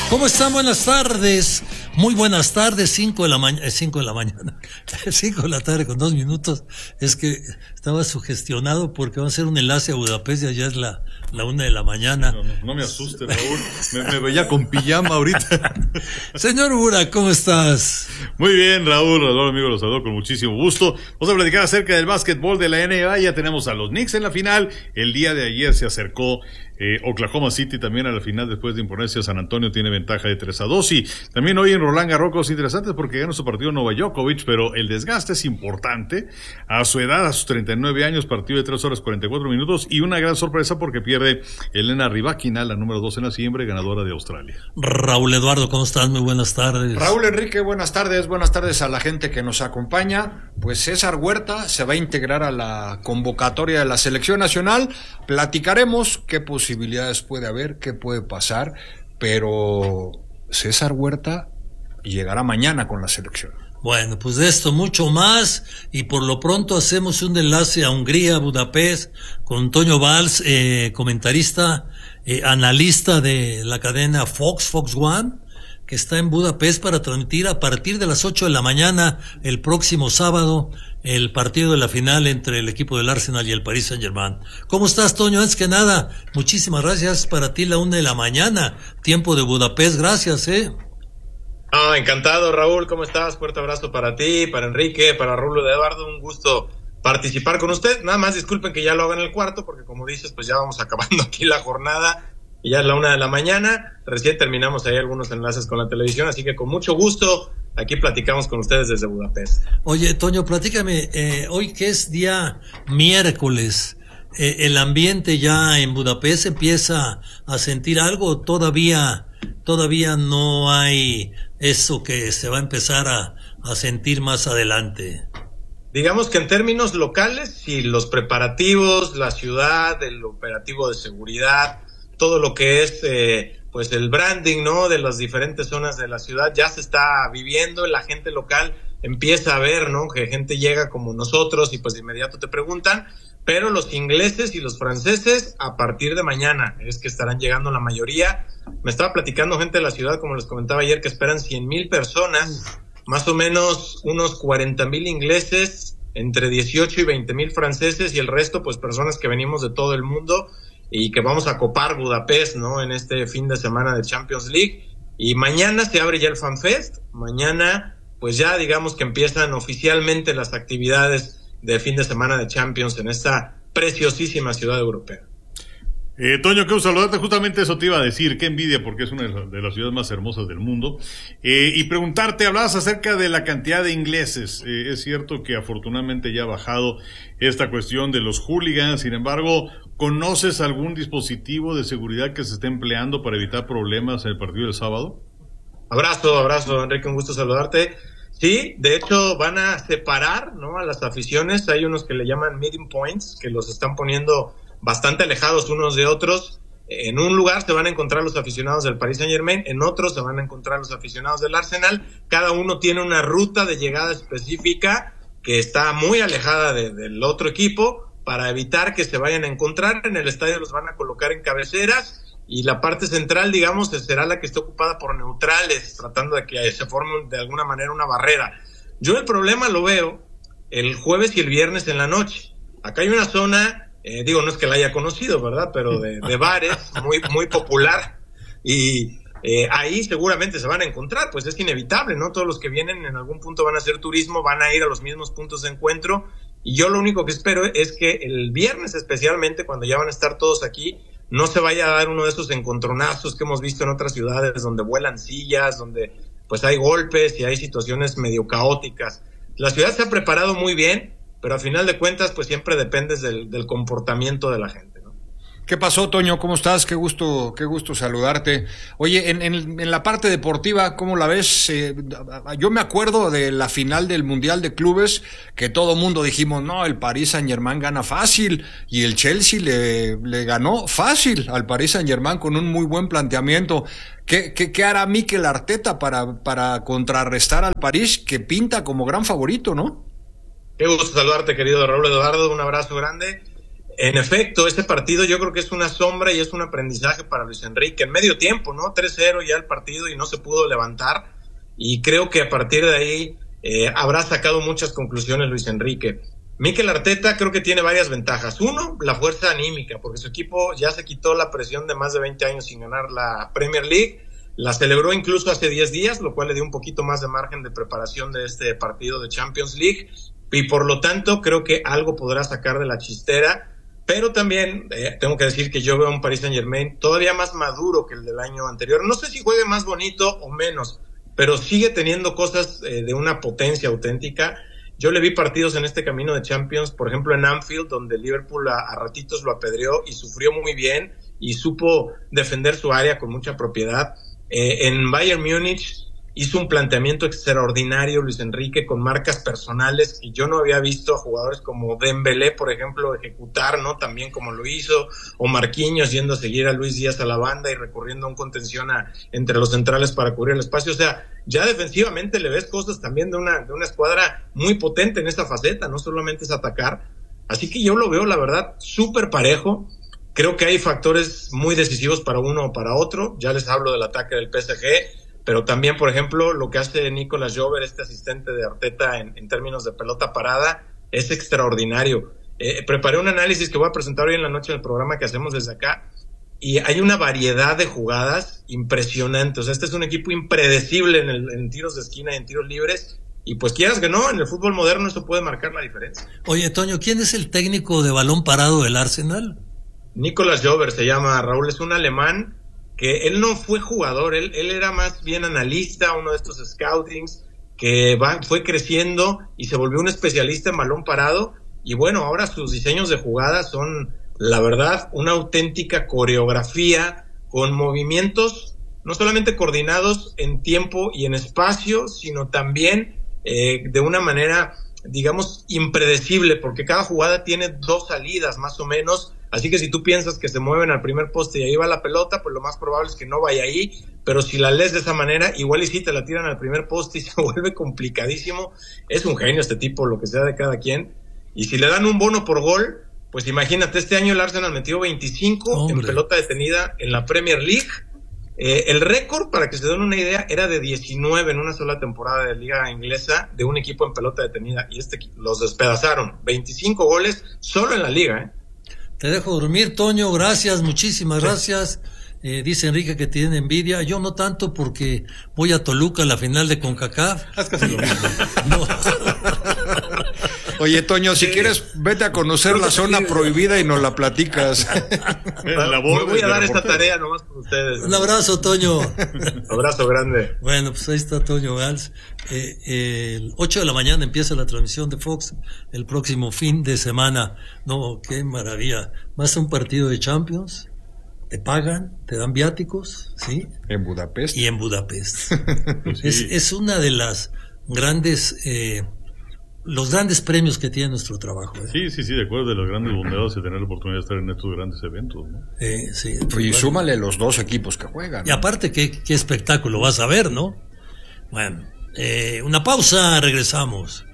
¿Cómo están? Buenas tardes. Muy buenas tardes, 5 de la mañana, 5 de la mañana, 5 de la tarde con 2 minutos. Es que estaba sugestionado porque va a ser un enlace a Budapest y allá es la 1 de la mañana. No me asuste, Raúl. Me veía con pijama ahorita. Señor Ura, ¿cómo estás? Muy bien, Raúl, amigo, los saludo con muchísimo gusto. Vamos a platicar acerca del básquetbol de la NBA. Ya tenemos a los Knicks en la final. El día de ayer se acercó Oklahoma City también a la final después de imponerse a San Antonio. Tiene ventaja de 3-2. Y también hoy en Roland Garros cosas interesantes porque gana su partido Novak Djokovic, pero el desgaste es importante. A su edad, a sus 39 años, partido de 3 horas 44 minutos y una gran sorpresa porque pierde Elena Rybakina, la número 2 en la siembra, ganadora de Australia. Raúl Eduardo, ¿cómo estás? Muy buenas tardes. Raúl Enrique, buenas tardes a la gente que nos acompaña. Pues César Huerta se va a integrar a la convocatoria de la selección nacional. Platicaremos qué posibilidades puede haber, qué puede pasar, pero César Huerta llegará mañana con la selección. Bueno, pues de esto mucho más, y por lo pronto hacemos un enlace a Hungría, Budapest, con Toño Valls, comentarista, analista de la cadena Fox One, que está en Budapest para transmitir a partir de las 8 de la mañana el próximo sábado el partido de la final entre el equipo del Arsenal y el Paris Saint-Germain. ¿Cómo estás, Toño? Antes que nada, muchísimas gracias. Para ti la 1 de la mañana, tiempo de Budapest. Gracias, encantado, Raúl. ¿Cómo estás? Fuerte abrazo para ti, para Enrique, para Raúl de Eduardo. Un gusto participar con usted. Nada más disculpen que ya lo haga en el cuarto, porque como dices, pues ya vamos acabando aquí la jornada. Y ya es la 1 de la mañana, recién terminamos ahí algunos enlaces con la televisión, así que con mucho gusto aquí platicamos con ustedes desde Budapest. Oye, Toño, platícame, hoy que es día miércoles, ¿el ambiente ya en Budapest empieza a sentir algo? Todavía no hay eso que se va a empezar a sentir más adelante. Digamos que en términos locales, sí, los preparativos, la ciudad, el operativo de seguridad, todo lo que es pues el branding, ¿no?, de las diferentes zonas de la ciudad ya se está viviendo. La gente local empieza a ver, ¿no?, que gente llega como nosotros y pues de inmediato te preguntan, pero los ingleses y los franceses a partir de mañana es que estarán llegando la mayoría. Me estaba platicando gente de la ciudad, como les comentaba ayer, que esperan 100,000 personas, más o menos unos 40,000 ingleses, entre 18 y 20,000 franceses y el resto pues personas que venimos de todo el mundo y que vamos a copar Budapest, ¿no?, en este fin de semana de Champions League. Y mañana se abre ya el FanFest. Mañana, pues ya digamos que empiezan oficialmente las actividades de fin de semana de Champions en esta preciosísima ciudad europea. Toño, quiero saludarte, justamente eso te iba a decir, qué envidia porque es una de las ciudades más hermosas del mundo, y preguntarte, hablabas acerca de la cantidad de ingleses, es cierto que afortunadamente ya ha bajado esta cuestión de los hooligans, sin embargo, ¿conoces algún dispositivo de seguridad que se esté empleando para evitar problemas en el partido del sábado? Abrazo, Enrique, un gusto saludarte. Sí, de hecho van a separar, ¿no?, a las aficiones. Hay unos que le llaman meeting points, que los están poniendo bastante alejados unos de otros. En un lugar se van a encontrar los aficionados del Paris Saint-Germain, en otro se van a encontrar los aficionados del Arsenal. Cada uno tiene una ruta de llegada específica que está muy alejada del otro equipo para evitar que se vayan a encontrar. En el estadio los van a colocar en cabeceras y la parte central, digamos, será la que esté ocupada por neutrales, tratando de que se forme de alguna manera una barrera. Yo el problema lo veo el jueves y el viernes en la noche. Acá hay una zona, no es que la haya conocido, ¿verdad?, pero de bares muy popular, y ahí seguramente se van a encontrar, pues es inevitable, ¿no? Todos los que vienen en algún punto van a hacer turismo, van a ir a los mismos puntos de encuentro, y yo lo único que espero es que el viernes especialmente, cuando ya van a estar todos aquí, no se vaya a dar uno de esos encontronazos que hemos visto en otras ciudades, donde vuelan sillas, donde pues hay golpes y hay situaciones medio caóticas. La ciudad se ha preparado muy bien, pero a final de cuentas pues siempre dependes del comportamiento de la gente, ¿no? ¿Qué pasó, Toño? ¿Cómo estás? Qué gusto saludarte. Oye, en la parte deportiva, ¿cómo la ves? Yo me acuerdo de la final del Mundial de Clubes, que todo mundo dijimos, no, el Paris Saint-Germain gana fácil, y el Chelsea le ganó fácil al Paris Saint-Germain con un muy buen planteamiento. ¿Qué hará Mikel Arteta para contrarrestar al París, que pinta como gran favorito, no? Qué gusto saludarte, querido Raúl Eduardo, un abrazo grande. En efecto, ese partido yo creo que es una sombra y es un aprendizaje para Luis Enrique. En medio tiempo, ¿no? 3-0 ya el partido y no se pudo levantar. Y creo que a partir de ahí habrá sacado muchas conclusiones Luis Enrique. Mikel Arteta creo que tiene varias ventajas. Uno, la fuerza anímica, porque su equipo ya se quitó la presión de más de 20 años sin ganar la Premier League. La celebró incluso hace 10 días, lo cual le dio un poquito más de margen de preparación de este partido de Champions League. Y por lo tanto, creo que algo podrá sacar de la chistera. Pero también tengo que decir que yo veo a un Paris Saint-Germain todavía más maduro que el del año anterior. No sé si juegue más bonito o menos, pero sigue teniendo cosas de una potencia auténtica. Yo le vi partidos en este camino de Champions, por ejemplo en Anfield, donde Liverpool a ratitos lo apedreó y sufrió muy bien y supo defender su área con mucha propiedad. En Bayern Múnich hizo un planteamiento extraordinario Luis Enrique con marcas personales que yo no había visto a jugadores como Dembélé, por ejemplo, ejecutar, ¿no? También como lo hizo, o Marquinhos yendo a seguir a Luis Díaz a la banda y recurriendo a un contención entre los centrales para cubrir el espacio. O sea, ya defensivamente le ves cosas también de una escuadra muy potente en esta faceta, no solamente es atacar. Así que yo lo veo, la verdad, súper parejo. Creo que hay factores muy decisivos para uno o para otro. Ya les hablo del ataque del PSG, pero también, por ejemplo, lo que hace Nicolas Jover, este asistente de Arteta en términos de pelota parada, es extraordinario. Preparé un análisis que voy a presentar hoy en la noche en el programa que hacemos desde acá, y hay una variedad de jugadas impresionante. O sea, este es un equipo impredecible en tiros de esquina y en tiros libres, y pues quieras que no, en el fútbol moderno esto puede marcar la diferencia. Oye, Toño, ¿quién es el técnico de balón parado del Arsenal? Nicolas Jover se llama, Raúl, es un alemán que él no fue jugador, él era más bien analista, uno de estos scoutings que fue creciendo y se volvió un especialista en balón parado, y bueno, ahora sus diseños de jugadas son, la verdad, una auténtica coreografía con movimientos no solamente coordinados en tiempo y en espacio, sino también de una manera, digamos, impredecible, porque cada jugada tiene 2 salidas más o menos. Así que si tú piensas que se mueven al primer poste y ahí va la pelota, pues lo más probable es que no vaya ahí, pero si la lees de esa manera, igual y sí te la tiran al primer poste y se vuelve complicadísimo. Es un genio este tipo, lo que sea de cada quien. Y si le dan un bono por gol, pues imagínate, este año el Arsenal metió 25 en pelota detenida en la Premier League. El récord, para que se den una idea, era de 19 en una sola temporada de liga inglesa de un equipo en pelota detenida, y los despedazaron. 25 goles solo en la liga, ¿eh? Te dejo dormir, Toño, gracias, muchísimas gracias. Dice Enrique que tiene envidia, yo no tanto porque voy a Toluca a la final de CONCACAF. Es casi lo mismo. No. Oye, Toño, si quieres, vete a conocer la zona prohibida y nos la platicas. Voy a dar esta tarea nomás por ustedes. Un abrazo, Toño. Abrazo grande. Bueno, pues ahí está Toño Valls. El 8 de la mañana empieza la transmisión de Fox el próximo fin de semana. No, qué maravilla. Vas a un partido de Champions, te pagan, te dan viáticos, ¿sí? En Budapest. Y en Budapest. Sí. Es una de las grandes... los grandes premios que tiene nuestro trabajo. Sí, de acuerdo, de los grandes bondados de tener la oportunidad de estar en estos grandes eventos, ¿no? Sí, y súmale los 2 equipos que juegan, ¿no? Y aparte, qué espectáculo vas a ver, ¿no? Bueno, una pausa, regresamos.